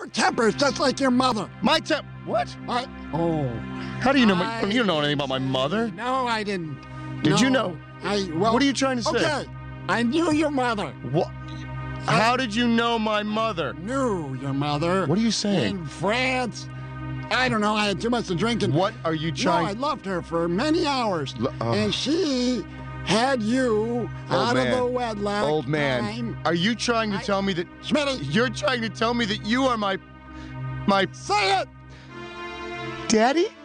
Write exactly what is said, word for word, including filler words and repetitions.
Your temper is just like your mother. My temp. What? I, oh. How do you know? My, I you don't know anything about my mother. No, I didn't. Did No, you know? I, well, What are you trying to say? Okay, I knew your mother. What? How did you know my mother? Knew your mother. What are you saying? In France. I don't know. I had too much to drink. And, What are you no, trying? I loved her for many hours. L- oh. And she had you out man. of the wedlock. Old man, time. are you trying to I- tell me that Smitty, you're trying to tell me that you are my, my say it. daddy?